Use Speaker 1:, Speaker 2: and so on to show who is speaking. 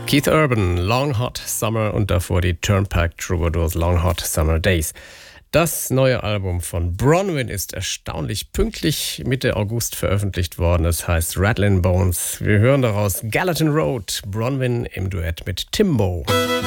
Speaker 1: Keith Urban, Long Hot Summer und davor die Turnpike Troubadours, Long Hot Summer Days. Das neue Album von Bronwyn ist erstaunlich pünktlich Mitte August veröffentlicht worden. Es heißt Rattlin' Bones. Wir hören daraus Gallatin Road, Bronwyn im Duett mit Timbo.